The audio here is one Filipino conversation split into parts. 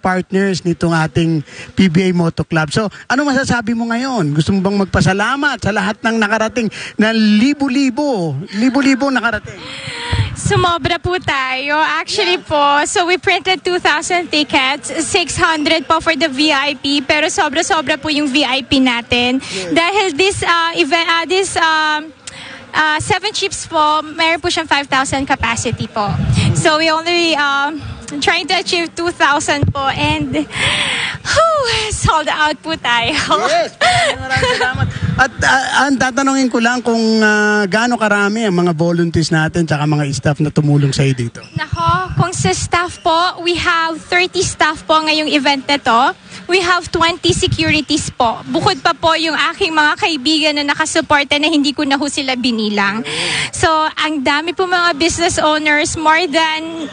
partners nitong ating PBA Moto Club. So, ano masasabi mo ngayon? Gusto mo bang magpasalamat sa lahat ng nakarating na libo-libo nakarating? Sumobra po tayo. Actually po, so we printed 2,000 tickets, 600 po for the VIP, pero sobra-sobra po yung VIP natin. Dahil this event, 7 chips po, mayroon po siyang 5,000 capacity po. So we only trying to achieve 2,000 po and sold out po tayo. Yes, maraming salamat. At ang tatanungin ko lang kung gaano karami ang mga volunteers natin tsaka mga staff na tumulong sa'yo dito. Nako, kung sa staff po, we have 30 staff po ngayong event na to. We have 20 securities po. Bukod pa po yung aking mga kaibigan na nakasuporta na hindi ko na ho sila binilang. So, ang dami po mga business owners, more than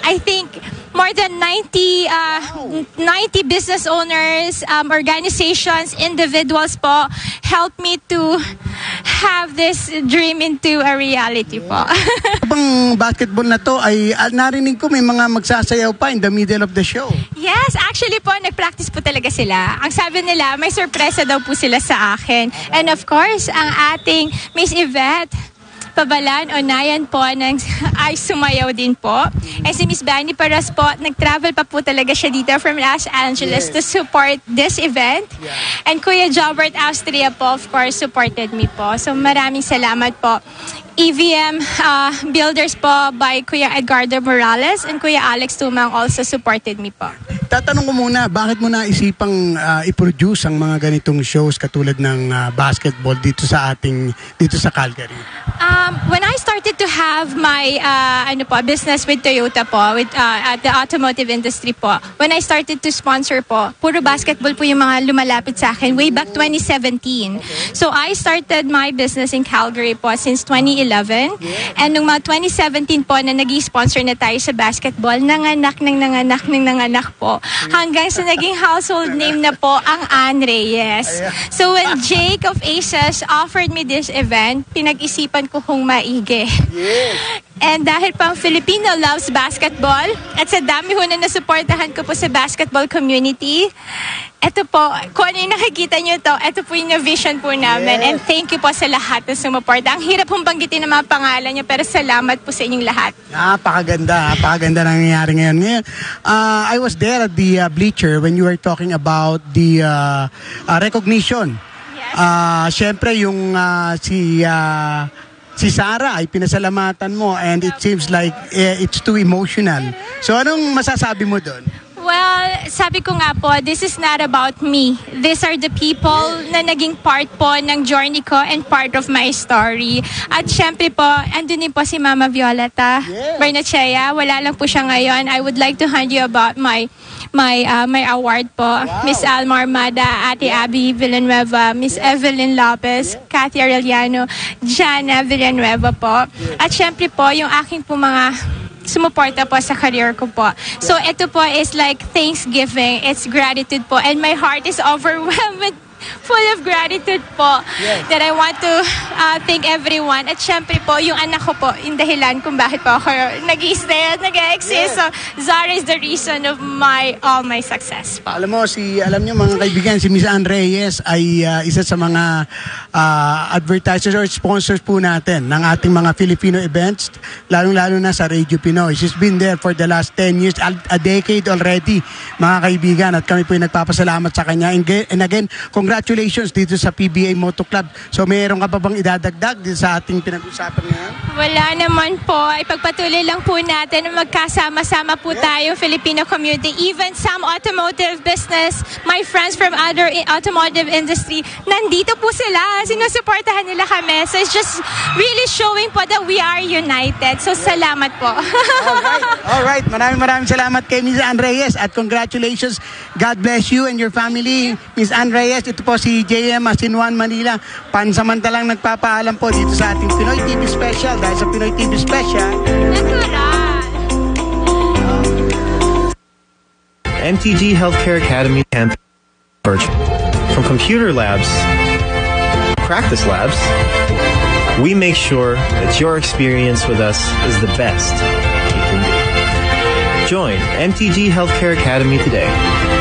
90 business owners, organizations, individuals po help me to have this dream into a reality po. Habang basketball na to ay narinig ko may mga magsasayaw pa in the middle of the show. Yes, actually po, nag-practice po talaga sila. Ang sabi nila, may sorpresa daw po sila sa akin. And of course, ang ating Miss Yvette Pabalan o Nayan po ay sumayaw din po. And si Miss Bani Paras po, nag-travel pa po talaga siya dito from Los Angeles to support this event. And Kuya Jobert Austria po, of course, supported me po. So maraming salamat po. EVM Builders po by Kuya Edgardo Morales and Kuya Alex Tumang also supported me po. Tatanong ko muna, bakit mo naisipang i-produce ang mga ganitong shows katulad ng basketball dito sa Calgary? When I started to have my business with Toyota po, with at the automotive industry po, when I started to sponsor po, puro basketball po yung mga lumalapit sa akin way back 2017. So I started my business in Calgary po since 2011. And nung mga 2017 po na nag-sponsor na tayo sa basketball, nanganak po. Hanggang sa naging household name na po ang Ann Reyes. So when Jake of Aces offered me this event, pinag-isipan ko kung maigi. And dahil pang Filipino loves basketball at sa dami ho na nasuportahan ko po sa basketball community, eto po, kung ano yung nakikita nyo to, eto po yung vision po namin. And thank you po sa lahat na sumuporta. Ang hirap pong banggitin ng mga pangalan nyo, pero salamat po sa inyong lahat. Napakaganda nangyayari ngayon. I was there at the bleacher when you were talking about the recognition. Yes. Siyempre yung si Sarah ay pinasalamatan mo and it seems like it's too emotional. So anong masasabi mo doon? Well, sabi ko nga po, this is not about me. These are the people na naging part po ng journey ko and part of my story. At syempre po, andun din po si Mama Violeta Bernachea. Wala lang po siya ngayon. I would like to hand you about my award po. Miss Alma Armada, Ate Abby Villanueva, Miss Evelyn Lopez, Cathy Arellano, Jana Villanueva po. At syempre po, yung aking po mga sumuporta po sa career ko po. So ito po is like Thanksgiving, it's gratitude po, and my heart is overwhelmed with full of gratitude po that I want to thank everyone. At syempre po, yung anak ko po, yung dahilan kung bakit po ako nag-i-stay at nag-exist. So, Zara is the reason of all my success po. Alam nyo mga kaibigan, si Miss Ann Reyes ay isa sa mga advertisers or sponsors po natin ng ating mga Filipino events, lalong-lalo na sa Radio Pinoy. She's been there for the last 10 years, a decade already, mga kaibigan. At kami po ay nagpapasalamat sa kanya. And again, congratulations dito sa PBA Moto Club. So mayroon ka pa bang idadagdag dito sa ating pinag-usapan ngayon? Wala naman po. Ipagpatuloy lang po natin na magkasama-sama po tayo, Filipino community. Even some automotive business, my friends from other automotive industry, nandito po sila. Sinusuportahan nila kami. So it's just really showing po that we are united. So salamat po. Alright. Maraming salamat kay Miss Ann Reyes at congratulations. God bless you and your family. Miss Ann Reyes, ito po si JM Asinwan Manila. Pansamantalang nagpapaalam po dito sa ating Pinoy TV Special. Dahil sa Pinoy TV Special, natural. MTG Healthcare Academy campus virtual. From computer labs, practice labs, we make sure that your experience with us is the best you can be. Join MTG Healthcare Academy today.